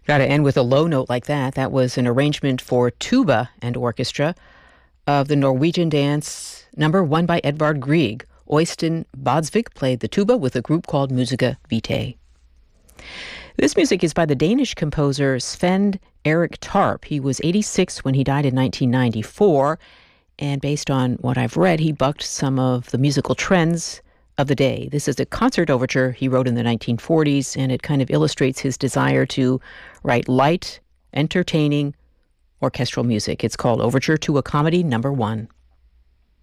Got to end with a low note like that. That was an arrangement for tuba and orchestra of the Norwegian dance number one by Edvard Grieg. Øystein Bodsvik played the tuba with a group called Musica Vitae. This music is by the Danish composer Sven Erik Tarp. He was 86 when he died in 1994, and based on what I've read, he bucked some of the musical trends of the day. This is a concert overture he wrote in the 1940s, and it kind of illustrates his desire to write light, entertaining orchestral music. It's called Overture to a Comedy Number 1.